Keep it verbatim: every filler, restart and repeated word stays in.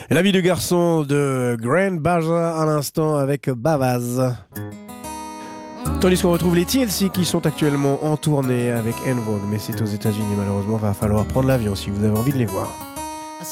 La vie de garçon de Grand Baja à l'instant avec Bavaz. Tandis qu'on retrouve les T L C qui sont actuellement en tournée avec En Vogue, mais c'est aux États-Unis malheureusement, va falloir prendre l'avion si vous avez envie de les voir.